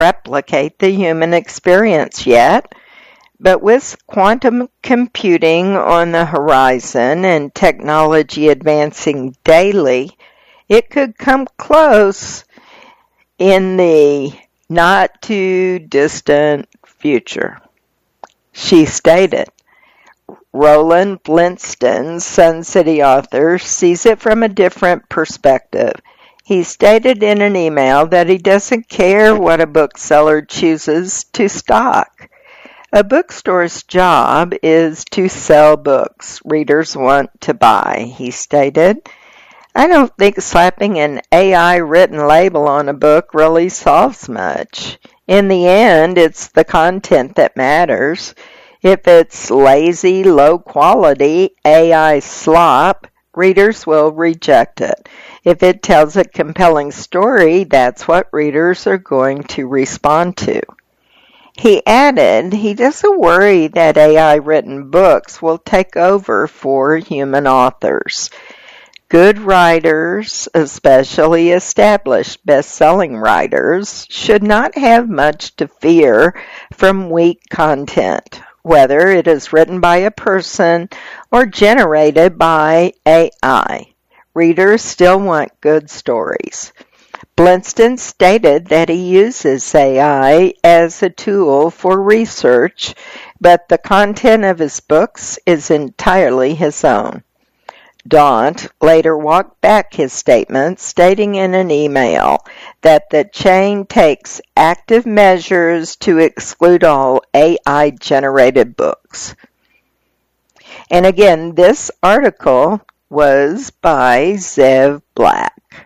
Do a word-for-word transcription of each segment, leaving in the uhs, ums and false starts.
replicate the human experience yet, but with quantum computing on the horizon and technology advancing daily, it could come close in the not too distant future. She stated, Roland Blinston, Sun City author, sees it from a different perspective. He stated in an email that he doesn't care what a bookseller chooses to stock. A bookstore's job is to sell books readers want to buy, he stated. I don't think slapping an A I-written label on a book really solves much. In the end, it's the content that matters. If it's lazy, low-quality A I slop, readers will reject it. If it tells a compelling story, that's what readers are going to respond to. He added he doesn't worry that A I-written books will take over for human authors. Good writers, especially established best-selling writers, should not have much to fear from weak content, whether it is written by a person or generated by A I. Readers still want good stories. Blinston stated that he uses A I as a tool for research, but the content of his books is entirely his own. Daunt later walked back his statement, stating in an email that the chain takes active measures to exclude all A I-generated books. And again, this article was by Zev Black.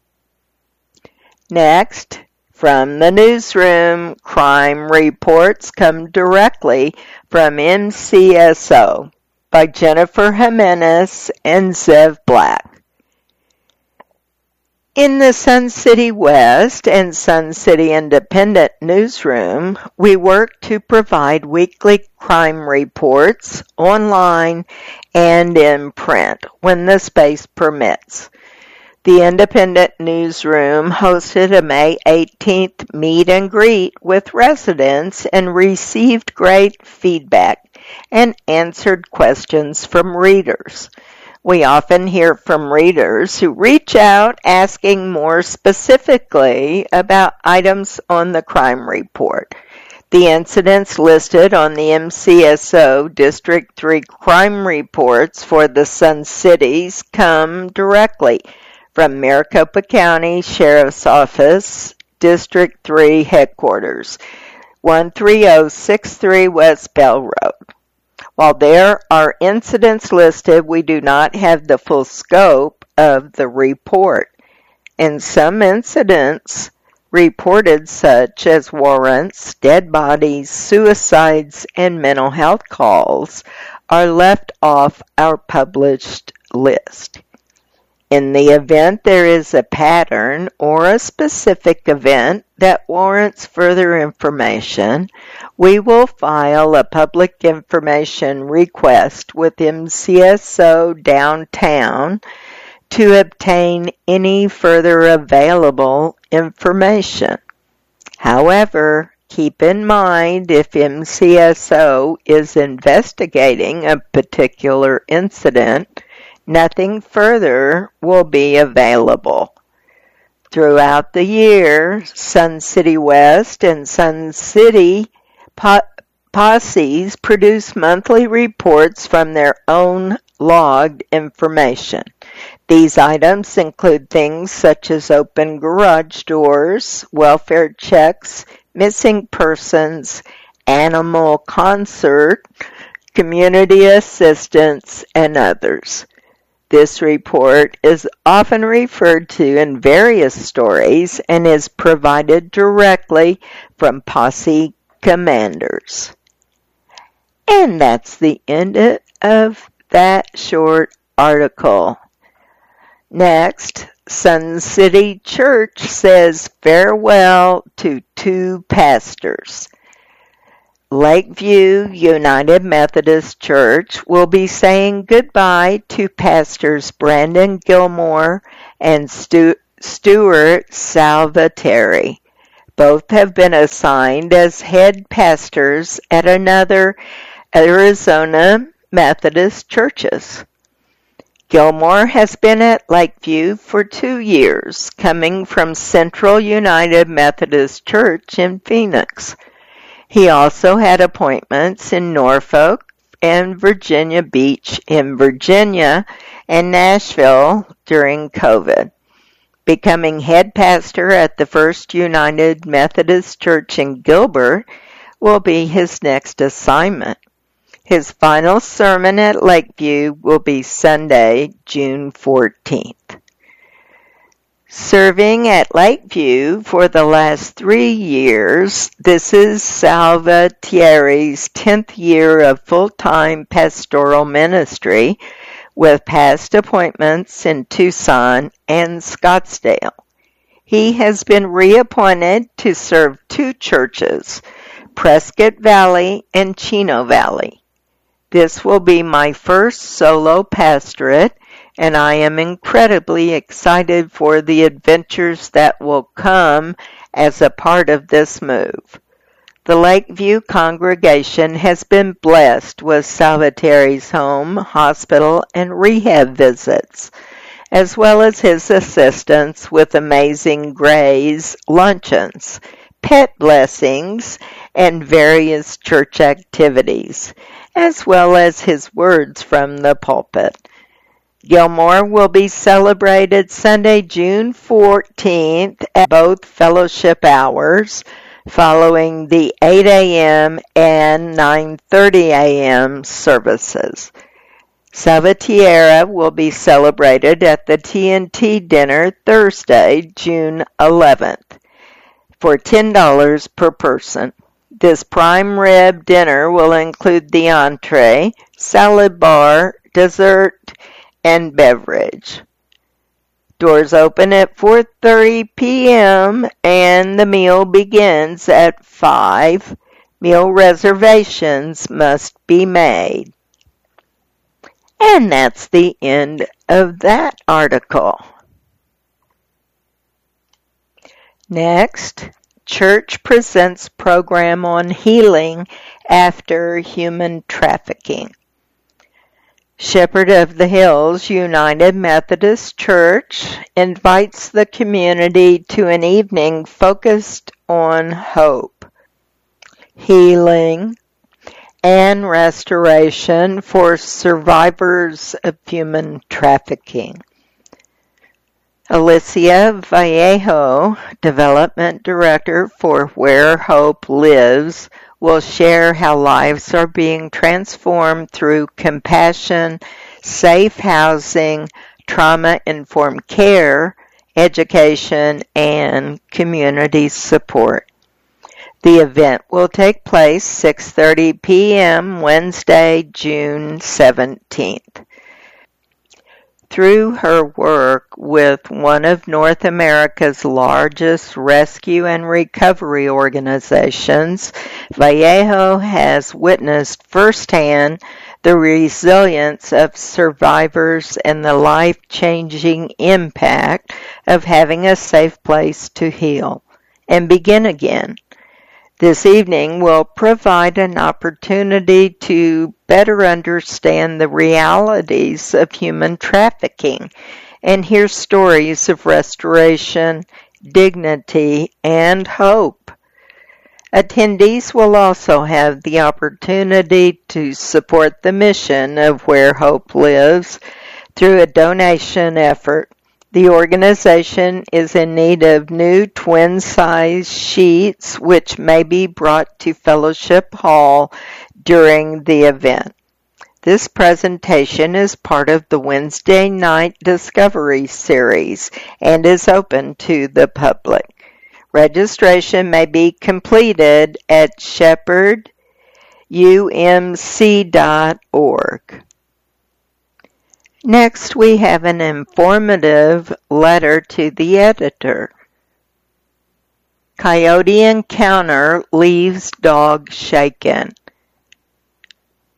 Next, from the newsroom, crime reports come directly from M C S O. By Jennifer Jimenez and Zev Black. In the Sun City West and Sun City Independent newsroom, we work to provide weekly crime reports online and in print when the space permits. The Independent newsroom hosted a May eighteenth meet and greet with residents and received great feedback and answered questions from readers. We often hear from readers who reach out asking more specifically about items on the crime report. The incidents listed on the M C S O District three crime reports for the Sun Cities come directly from Maricopa County Sheriff's Office, District three Headquarters, one three zero six three West Bell Road. While there are incidents listed, we do not have the full scope of the report. And some incidents reported, such as warrants, dead bodies, suicides, and mental health calls, are left off our published list. In the event there is a pattern or a specific event that warrants further information, we will file a public information request with M C S O Downtown to obtain any further available information. However, keep in mind if M C S O is investigating a particular incident, nothing further will be available. Throughout the year, Sun City West and Sun City po- posses produce monthly reports from their own logged information. These items include things such as open garage doors, welfare checks, missing persons, animal concert, community assistance, and others. This report is often referred to in various stories and is provided directly from posse commanders. And that's the end of that short article. Next, Sun City Church says farewell to two pastors. Lakeview United Methodist Church will be saying goodbye to pastors Brandon Gilmore and Stu- Stuart Salvatore. Both have been assigned as head pastors at another Arizona Methodist churches. Gilmore has been at Lakeview for two years, coming from Central United Methodist Church in Phoenix. He also had appointments in Norfolk and Virginia Beach in Virginia and Nashville during COVID. Becoming head pastor at the First United Methodist Church in Gilbert will be his next assignment. His final sermon at Lakeview will be Sunday, June fourteenth. Serving at Lakeview for the last three years, this is Salvatieri's tenth year of full-time pastoral ministry, with past appointments in Tucson and Scottsdale. He has been reappointed to serve two churches, Prescott Valley and Chino Valley. This will be my first solo pastorate, and I am incredibly excited for the adventures that will come as a part of this move. The Lakeview congregation has been blessed with Salvatieri's home, hospital, and rehab visits, as well as his assistance with Amazing Grace luncheons, pet blessings, and various church activities, as well as his words from the pulpit. Gilmore will be celebrated Sunday, June fourteenth at both fellowship hours, following the eight a.m. and nine thirty a.m. services. Salvatieri will be celebrated at the T and T dinner Thursday, June eleventh, for ten dollars per person. This prime rib dinner will include the entree, salad bar, dessert, and beverage. Doors open at four thirty p.m. and the meal begins at five. Meal reservations must be made. And that's the end of that article. Next, Church presents program on healing after human trafficking. Shepherd of the Hills United Methodist Church invites the community to an evening focused on hope, healing, and restoration for survivors of human trafficking. Alicia Vallejo, Development Director for Where Hope Lives, will share how lives are being transformed through compassion, safe housing, trauma-informed care, education, and community support. The event will take place six thirty p.m. Wednesday, June seventeenth. Through her work with one of North America's largest rescue and recovery organizations, Vallejo has witnessed firsthand the resilience of survivors and the life-changing impact of having a safe place to heal and begin again. This evening will provide an opportunity to better understand the realities of human trafficking and hear stories of restoration, dignity, and hope. Attendees will also have the opportunity to support the mission of Where Hope Lives through a donation effort. The organization is in need of new twin-size sheets, which may be brought to Fellowship Hall during the event. This presentation is part of the Wednesday night Discovery series and is open to the public. Registration may be completed at shepherd u m c dot org. Next, we have an informative letter to the editor. Coyote encounter leaves dog shaken.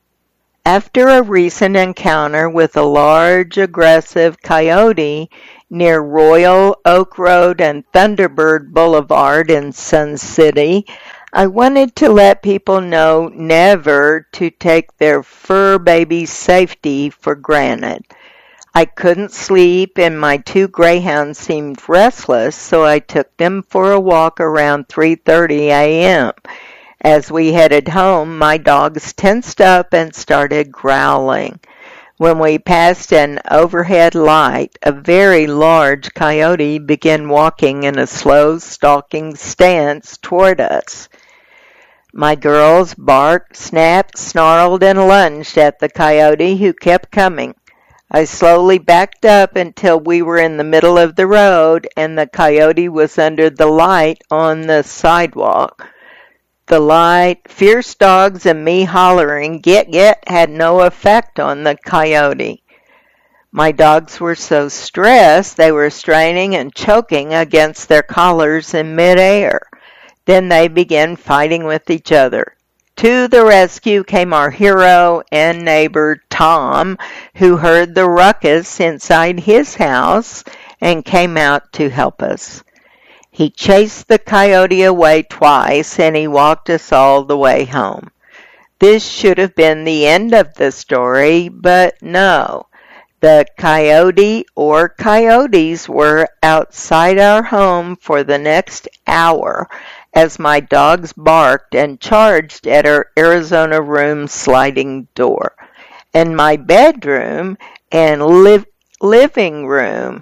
After a recent encounter with a large, aggressive coyote near Royal Oak Road and Thunderbird Boulevard in Sun City. I wanted to let people know never to take their fur baby's safety for granted. I couldn't sleep and my two greyhounds seemed restless, so I took them for a walk around three thirty a.m. As we headed home, my dogs tensed up and started growling. When we passed an overhead light, a very large coyote began walking in a slow, stalking stance toward us. My girls barked, snapped, snarled, and lunged at the coyote, who kept coming. I slowly backed up until we were in the middle of the road and the coyote was under the light on the sidewalk. The light, fierce dogs, and me hollering, "Get, get," had no effect on the coyote. My dogs were so stressed they were straining and choking against their collars in midair. Then they began fighting with each other. To the rescue came our hero and neighbor Tom, who heard the ruckus inside his house and came out to help us. He chased the coyote away twice, and he walked us all the way home. This should have been the end of the story, but no. The coyote or coyotes were outside our home for the next hour as my dogs barked and charged at our Arizona room sliding door, and my bedroom and liv- living room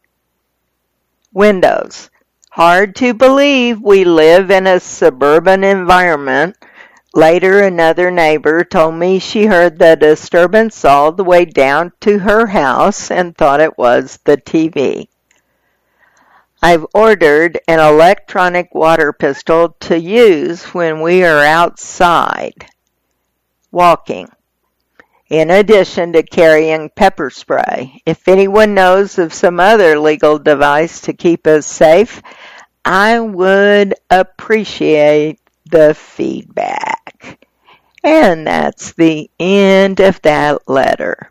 windows. Hard to believe we live in a suburban environment. Later, another neighbor told me she heard the disturbance all the way down to her house and thought it was the T V. I've ordered an electronic water pistol to use when we are outside walking, in addition to carrying pepper spray. If anyone knows of some other legal device to keep us safe, I would appreciate the feedback. And that's the end of that letter.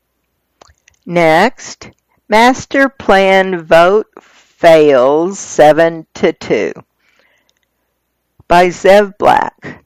Next, master plan vote fails seven to two by Zev Black.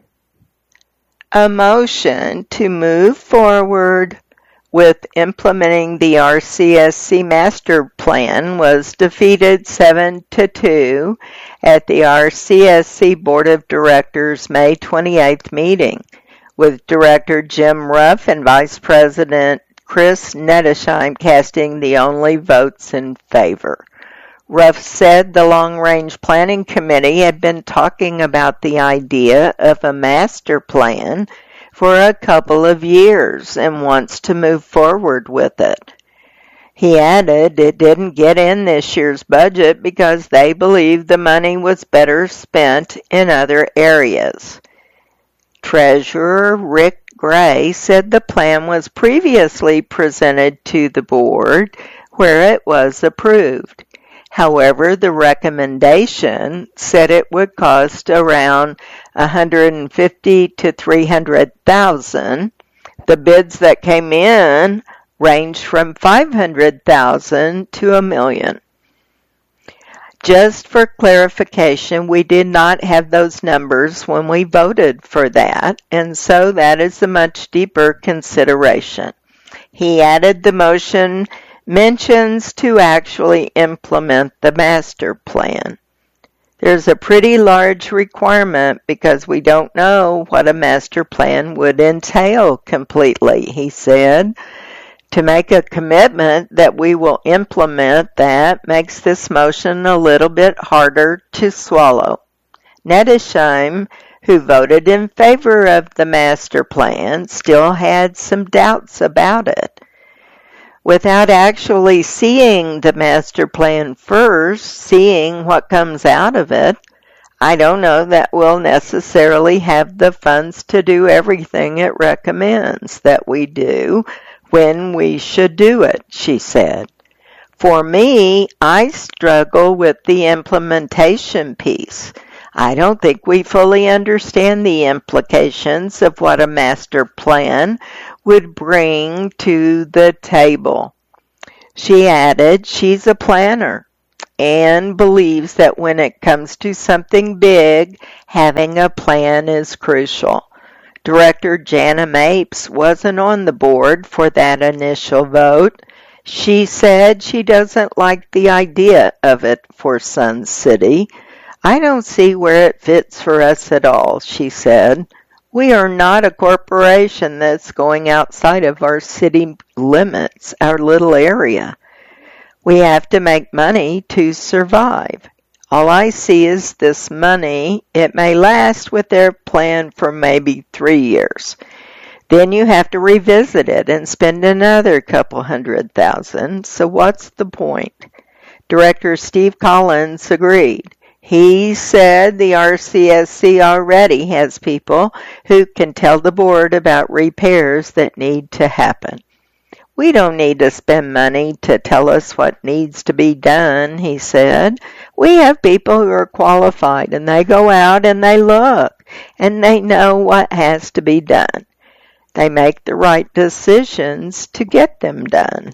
A motion to move forward with implementing the R C S C master plan was defeated seven to two at the R C S C Board of Directors May twenty-eighth meeting, with Director Jim Ruff and Vice President Chris Nettesheim casting the only votes in favor. Ruff said the Long Range Planning Committee had been talking about the idea of a master plan for a couple of years and wants to move forward with it. He added it didn't get in this year's budget because they believed the money was better spent in other areas. Treasurer Rick Gray said the plan was previously presented to the board where it was approved. However, the recommendation said it would cost around one hundred fifty to three hundred thousand. The bids that came in ranged from five hundred thousand to a million. Just for clarification, we did not have those numbers when we voted for that, and so that is a much deeper consideration. He added the motion mentions to actually implement the master plan. There's a pretty large requirement because we don't know what a master plan would entail completely, he said. To make a commitment that we will implement that makes this motion a little bit harder to swallow. Nettesheim, who voted in favor of the master plan, still had some doubts about it. Without actually seeing the master plan first, seeing what comes out of it, I don't know that we'll necessarily have the funds to do everything it recommends that we do when we should do it, she said. For me, I struggle with the implementation piece. I don't think we fully understand the implications of what a master plan would bring to the table. She added she's a planner and believes that when it comes to something big, having a plan is crucial. Director Jana Mapes wasn't on the board for that initial vote. She said she doesn't like the idea of it for Sun City. I don't see where it fits for us at all, she said. We are not a corporation that's going outside of our city limits, our little area. We have to make money to survive. All I see is this money. It may last with their plan for maybe three years. Then you have to revisit it and spend another couple hundred thousand. So what's the point? Director Steve Collins agreed. He said the R C S C already has people who can tell the board about repairs that need to happen. We don't need to spend money to tell us what needs to be done, he said. We have people who are qualified, and they go out and they look, and they know what has to be done. They make the right decisions to get them done.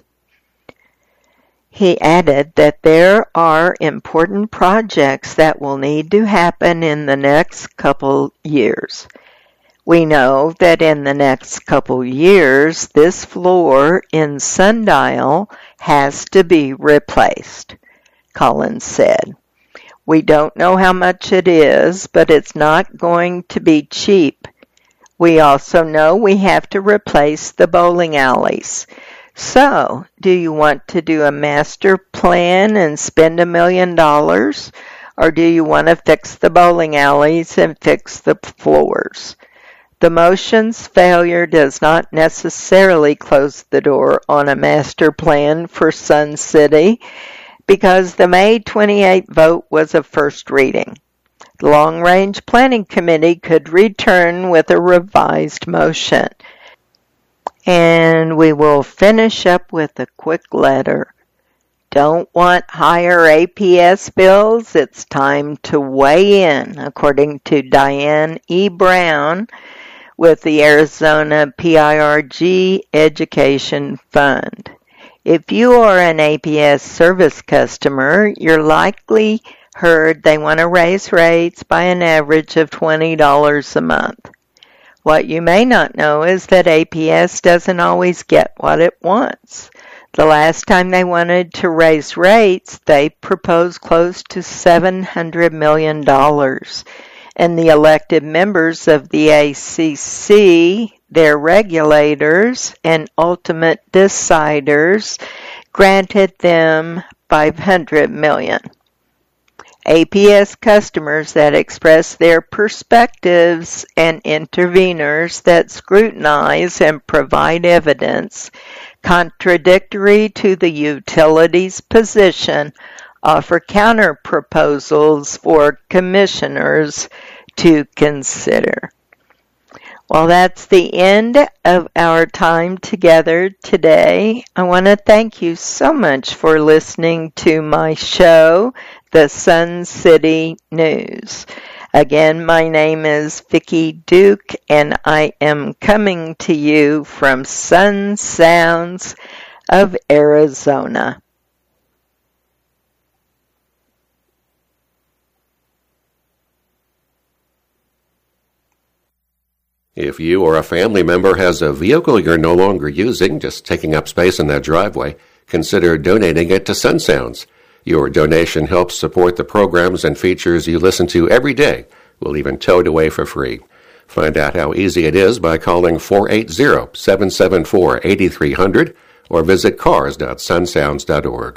He added that there are important projects that will need to happen in the next couple years. We know that in the next couple years, this floor in Sundial has to be replaced, Collins said. We don't know how much it is, but it's not going to be cheap. We also know we have to replace the bowling alleys. So, do you want to do a master plan and spend a million dollars? Or do you want to fix the bowling alleys and fix the floors? The motion's failure does not necessarily close the door on a master plan for Sun City because the May twenty-eighth vote was a first reading. The Long Range Planning Committee could return with a revised motion. And we will finish up with a quick letter. Don't want higher A P S bills? It's time to weigh in, according to Diane E. Brown with the Arizona P I R G Education Fund. If you are an A P S service customer, you're likely heard they want to raise rates by an average of twenty dollars a month. What you may not know is that A P S doesn't always get what it wants. The last time they wanted to raise rates, they proposed close to seven hundred million dollars. And the elected members of the A C C, their regulators and ultimate deciders, granted them five hundred million dollars. A P S customers that express their perspectives and interveners that scrutinize and provide evidence contradictory to the utility's position offer counter-proposals for commissioners to consider. Well, that's the end of our time together today. I want to thank you so much for listening to my show, The Sun City News. Again, my name is Vicki Duke, and I am coming to you from Sun Sounds of Arizona. If you or a family member has a vehicle you're no longer using, just taking up space in that driveway, consider donating it to Sun Sounds. Your donation helps support the programs and features you listen to every day. We'll even tow it away for free. Find out how easy it is by calling four eight zero, seven seven four, eight three zero zero or visit cars dot sun sounds dot org.